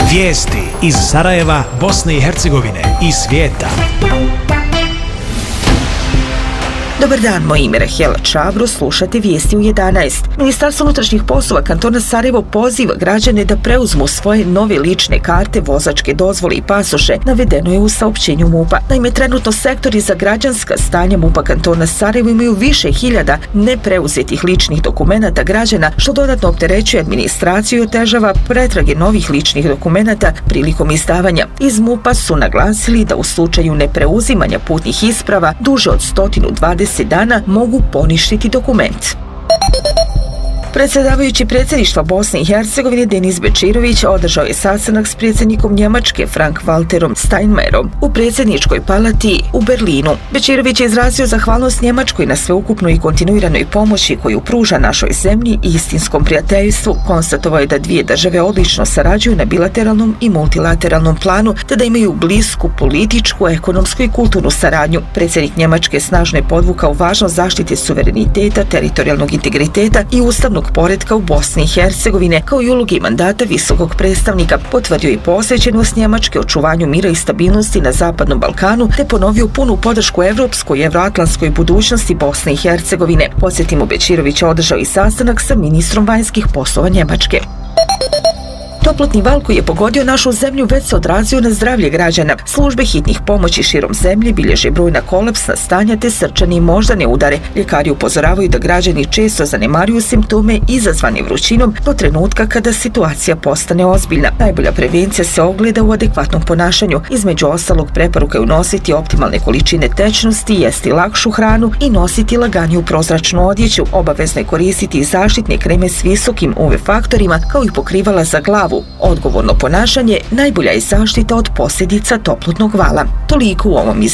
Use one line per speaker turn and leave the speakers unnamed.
Vijesti iz Sarajeva, Bosne i Hercegovine i svijeta.
Dobar dan, moje ime Rahela Čabro, slušate vijesti u 11. Ministarstvo unutrašnjih poslova kantona Sarajevo poziva građane da preuzmu svoje nove lične karte, vozačke dozvole i pasoše, navedeno je u saopćenju MUP-a. Naime, trenutno sektori za građanska stanja MUP-a kantona Sarajevo imaju više hiljada nepreuzetih ličnih dokumenata građana, što dodatno opterećuje administraciju i otežava pretrage novih ličnih dokumenata prilikom izdavanja. Iz MUP-a su naglasili da u slučaju nepreuzimanja putnih isprava duže od 120 dana mogu poništiti dokument. Predsjedavajući predsjedništva Bosne i Hercegovine Denis Bečirović održao je sastanak s predsjednikom Njemačke Frank-Walterom Steinmeierom u predsjedničkoj palati u Berlinu. Bečirović je izrazio zahvalnost Njemačkoj na sveukupnoj i kontinuiranoj pomoći koju pruža našoj zemlji i istinskom prijateljstvu. Konstatovao je da dvije države odlično sarađuju na bilateralnom i multilateralnom planu, te da imaju blisku političku, ekonomsku i kulturnu saradnju. Predsjednik Njemačke snažno je podvukao važnost zaštite suvereniteta, teritorijalnog integriteta i ustavnog poretka u Bosni i Hercegovine, kao i ulogi mandata visokog predstavnika. Potvrdio i posvećenost Njemačke očuvanju mira i stabilnosti na Zapadnom Balkanu, te ponovio punu podršku evropskoj i evroatlantskoj budućnosti Bosne i Hercegovine. Podsjetimo, Bečirović je održao i sastanak sa ministrom vanjskih poslova Njemačke. Toplotni val koji je pogodio našu zemlju već se odrazio na zdravlje građana. Službe hitnih pomoći širom zemlje bilježe brojna kolapsna stanja te srčane i moždane udare. Ljekari upozoravaju da građani često zanemaruju simptome izazvane vrućinom do trenutka kada situacija postane ozbiljna. Najbolja prevencija se ogleda u adekvatnom ponašanju. Između ostalog, preporuka je unositi optimalne količine tečnosti, jesti lakšu hranu i nositi laganiju prozračnu odjeću. Obavezno je koristiti zaštitne kreme s visokim UV faktorima kao i pokrivala za glavu. Odgovorno ponašanje najbolja je zaštita od posljedica toplotnog vala. Toliko u ovom izdanju.